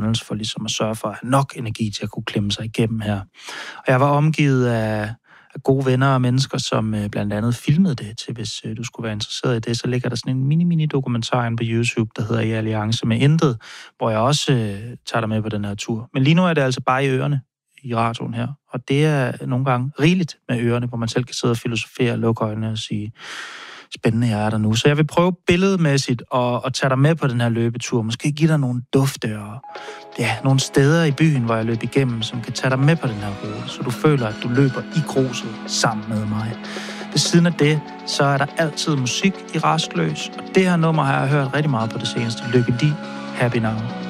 McDonald's for ligesom at sørge for at have nok energi til at kunne klemme sig igennem her. Og jeg var omgivet af gode venner og mennesker, som blandt andet filmede det til, hvis du skulle være interesseret i det, så ligger der sådan en mini-dokumentar inde på YouTube, der hedder I Alliance med Intet, hvor jeg også tager dig med på den her tur. Men lige nu er det altså bare i ørerne i radioen her, og det er nogle gange rigeligt med ørerne, hvor man selv kan sidde og filosofere og lukke øjnene og sige, spændende jeg er der nu. Så jeg vil prøve billedmæssigt at tage dig med på den her løbetur. Måske give dig nogle dufte og nogle steder i byen, hvor jeg løber igennem, som kan tage dig med på den her rute, så du føler, at du løber i gruset sammen med mig. Ved siden af det, så er der altid musik i Rastløs, og det her nummer har jeg hørt rigtig meget på det seneste. Lykke Li, Happy Now.